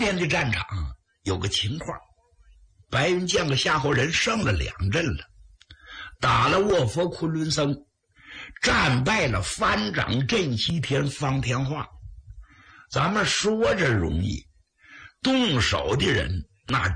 天的战场有个情况，白云将个夏侯人胜了2阵了，打了卧佛昆仑僧，战败了番长镇西天方天画。咱们说着容易，动手的人那